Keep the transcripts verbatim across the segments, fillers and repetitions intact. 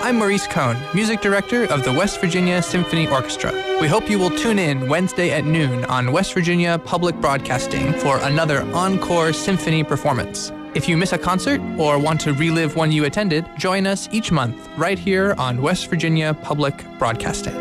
I'm Maurice Cohn, Music Director of the West Virginia Symphony Orchestra. We hope you will tune in Wednesday at noon on West Virginia Public Broadcasting for another encore symphony performance. If you miss a concert or want to relive one you attended, join us each month right here on West Virginia Public Broadcasting.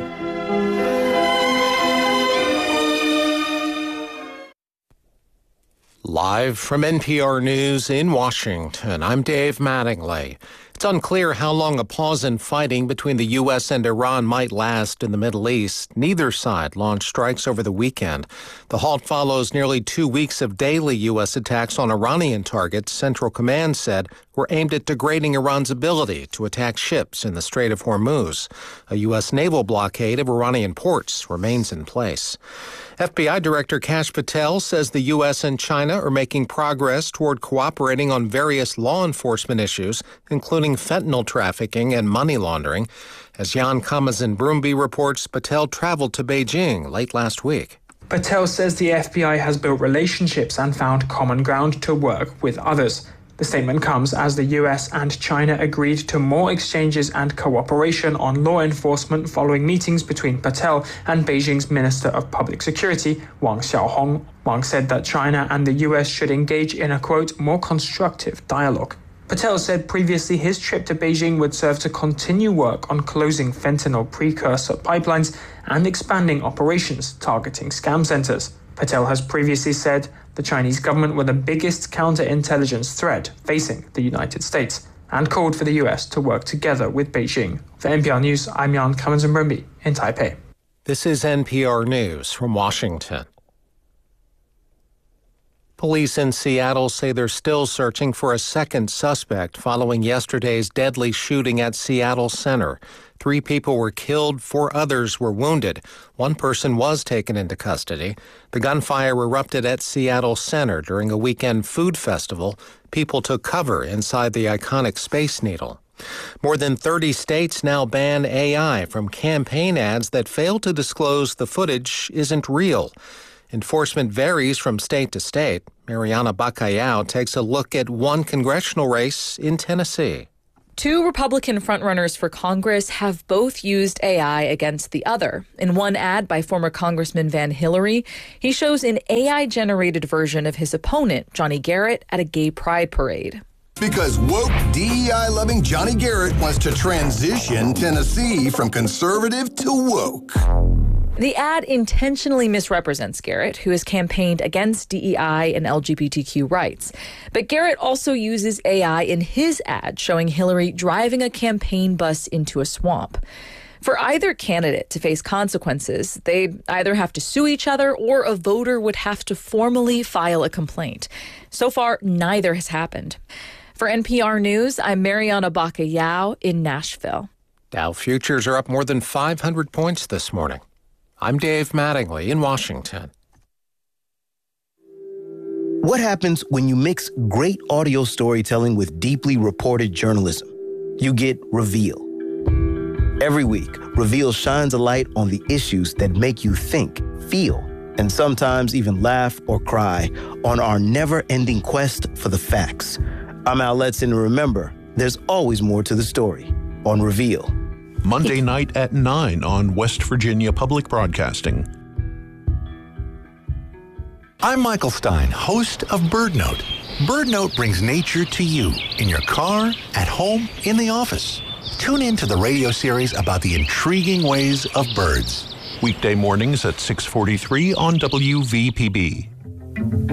Live from N P R News in Washington, I'm Dave Mattingly. It's unclear how long a pause in fighting between the U S and Iran might last in the Middle East. Neither side launched strikes over the weekend. The halt follows nearly two weeks of daily U S attacks on Iranian targets, Central Command said, were aimed at degrading Iran's ability to attack ships in the Strait of Hormuz. A U S naval blockade of Iranian ports remains in place. F B I Director Kash Patel says the U S and China are making progress toward cooperating on various law enforcement issues, including fentanyl trafficking and money laundering. As Jan Kamazin-Brumby reports, Patel traveled to Beijing late last week. Patel says the F B I has built relationships and found common ground to work with others. The statement comes as the U S and China agreed to more exchanges and cooperation on law enforcement following meetings between Patel and Beijing's Minister of Public Security, Wang Xiaohong. Wang said that China and the U S should engage in a, quote, more constructive dialogue. Patel said previously his trip to Beijing would serve to continue work on closing fentanyl precursor pipelines and expanding operations targeting scam centers. Patel has previously said the Chinese government were the biggest counterintelligence threat facing the United States and called for the U S to work together with Beijing. For N P R News, I'm Jan Kamazin-Brumby in Taipei. This is N P R News from Washington. Police in Seattle say they're still searching for a second suspect following yesterday's deadly shooting at Seattle Center. Three people were killed, four others were wounded. One person was taken into custody. The gunfire erupted at Seattle Center during a weekend food festival. People took cover inside the iconic Space Needle. More than thirty states now ban A I from campaign ads that fail to disclose the footage isn't real. Enforcement varies from state to state. Mariana Bacallao takes a look at one congressional race in Tennessee. Two Republican frontrunners for Congress have both used A I against the other. In one ad by former Congressman Van Hillary, he shows an A I-generated version of his opponent, Johnny Garrett, at a gay pride parade. Because woke, D E I-loving Johnny Garrett wants to transition Tennessee from conservative to woke. The ad intentionally misrepresents Garrett, who has campaigned against D E I and L G B T Q rights. But Garrett also uses A I in his ad, showing Hillary driving a campaign bus into a swamp. For either candidate to face consequences, they'd either have to sue each other or a voter would have to formally file a complaint. So far, neither has happened. For N P R News, I'm Mariana Bacallao in Nashville. Dow futures are up more than five hundred points this morning. I'm Dave Mattingly in Washington. What happens when you mix great audio storytelling with deeply reported journalism? You get Reveal. Every week, Reveal shines a light on the issues that make you think, feel, and sometimes even laugh or cry on our never-ending quest for the facts. I'm Al Letson, and remember, there's always more to the story on Reveal. Monday night at nine on West Virginia Public Broadcasting. I'm Michael Stein, host of BirdNote. BirdNote brings nature to you in your car, at home, in the office. Tune in to the radio series about the intriguing ways of birds. Weekday mornings at six forty-three on W V P B.